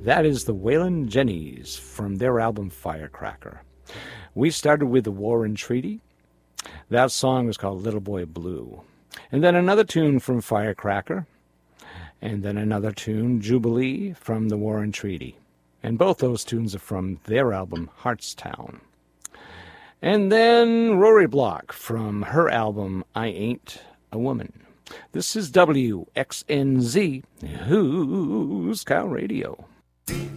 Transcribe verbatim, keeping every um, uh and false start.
That is the Waylon Jennings from their album Firecracker. We started with the War and Treaty. That song was called Little Boy Blue. And then another tune from Firecracker. And then another tune, Jubilee, from the War and Treaty. And both those tunes are from their album Heartstown. And then Rory Block from her album I Ain't a Woman. This is W X N Z, Who's Cow Radio.